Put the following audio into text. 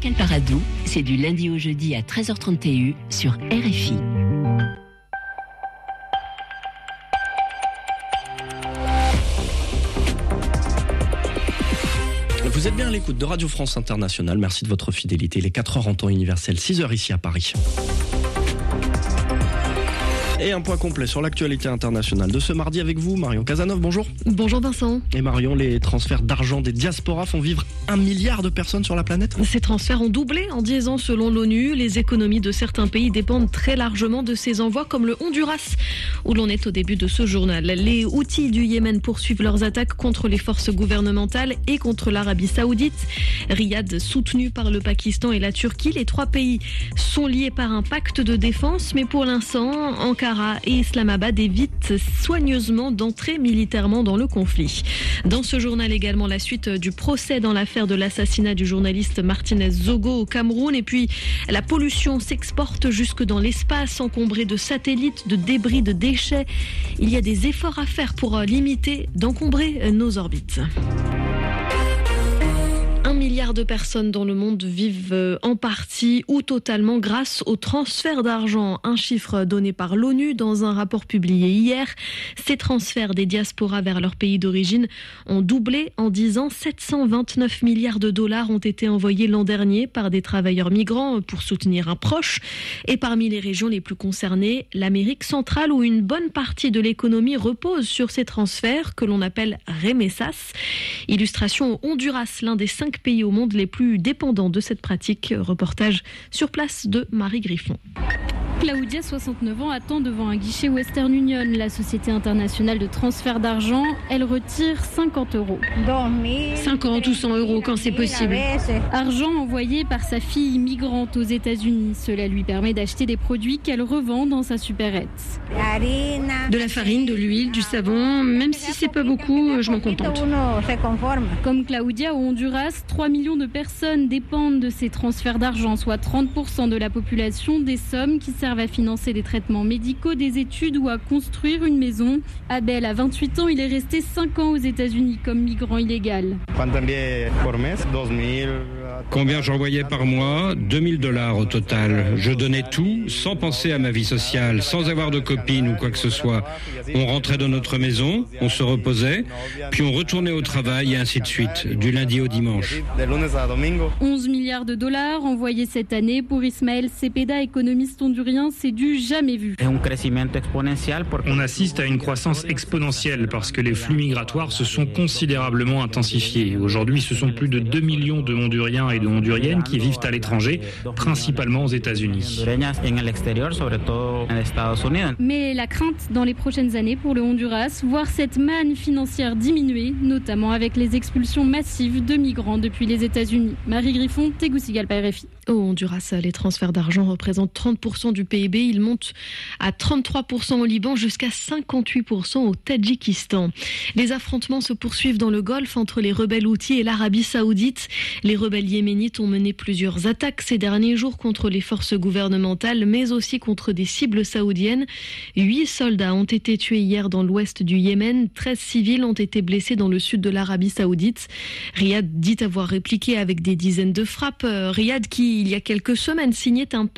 Pascal Paradou, c'est du lundi au jeudi à 13h30 TU sur RFI. Vous êtes bien à l'écoute de Radio France Internationale. Merci de votre fidélité. Les 4h en temps universel, 6h ici à Paris. Et un point complet sur l'actualité internationale de ce mardi avec vous, Marion Cazeneuve, bonjour. Bonjour Vincent. Et Marion, les transferts d'argent des diasporas font vivre 1 milliard de personnes sur la planète. Ces transferts ont doublé en 10 ans selon l'ONU. Les économies de certains pays dépendent très largement de ces envois, comme le Honduras, où l'on est au début de ce journal. Les Houthis du Yémen poursuivent leurs attaques contre les forces gouvernementales et contre l'Arabie Saoudite. Riyad, soutenu par le Pakistan et la Turquie, les trois pays sont liés par un pacte de défense, mais pour l'instant, Ankara et Islamabad évitent soigneusement d'entrer militairement dans le conflit. Dans ce journal également, la suite du procès dans l'affaire de l'assassinat du journaliste Martinez Zogo au Cameroun. Et puis, la pollution s'exporte jusque dans l'espace, encombré de satellites, de débris, de déchets. Il y a des efforts à faire pour limiter d'encombrer nos orbites. 1 milliard de personnes dans le monde vivent en partie ou totalement grâce au transfert d'argent. Un chiffre donné par l'ONU dans un rapport publié hier. Ces transferts des diasporas vers leur pays d'origine ont doublé en 10 ans. 729 milliards de dollars ont été envoyés l'an dernier par des travailleurs migrants pour soutenir un proche. Et parmi les régions les plus concernées, l'Amérique centrale où une bonne partie de l'économie repose sur ces transferts que l'on appelle remessas. Illustration au Honduras, l'un des 5 pays au monde les plus dépendants de cette pratique. Reportage sur place de Marie Griffon. Claudia, 69 ans, attend devant un guichet Western Union, la société internationale de transfert d'argent. Elle retire 50 €. 50 ou 100 € quand c'est possible. Argent envoyé par sa fille migrante aux États-Unis. Cela lui permet d'acheter des produits qu'elle revend dans sa supérette. De la farine, de l'huile, du savon, même si c'est pas beaucoup, je m'en contente. Comme Claudia au Honduras, 3 millions de personnes dépendent de ces transferts d'argent, soit 30% de la population, des sommes qui servent à financer des traitements médicaux, des études ou à construire une maison. Abel a 28 ans, il est resté 5 ans aux États-Unis comme migrant illégal. Combien j'envoyais par mois? 2 000 $ au total. Je donnais tout sans penser à ma vie sociale, sans avoir de copine ou quoi que ce soit. On rentrait dans notre maison, on se reposait, puis on retournait au travail et ainsi de suite, du lundi au dimanche. 11 milliards de dollars envoyés cette année. Pour Ismaël Cepeda, économiste hondurien, c'est du jamais vu. On assiste à une croissance exponentielle parce que les flux migratoires se sont considérablement intensifiés. Aujourd'hui, ce sont plus de 2 millions de Honduriens et de Honduriennes qui vivent à l'étranger, principalement aux États-Unis. Mais la crainte dans les prochaines années pour le Honduras, voir cette manne financière diminuer, notamment avec les expulsions massives de migrants depuis les États-Unis. Marie Griffon, Tegucigalpa, RFI. Au Honduras, les transferts d'argent représentent 30% du PIB. Ils montent à 33% au Liban, jusqu'à 58% au Tadjikistan. Les affrontements se poursuivent dans le Golfe entre les rebelles Houthis et l'Arabie Saoudite. Les rebelles yéménites ont mené plusieurs attaques ces derniers jours contre les forces gouvernementales, mais aussi contre des cibles saoudiennes. 8 soldats ont été tués hier dans l'ouest du Yémen. 13 civils ont été blessés dans le sud de l'Arabie Saoudite. Riyad dit avoir répliqué avec des dizaines de frappes. Riyad qui, il y a quelques semaines, signait un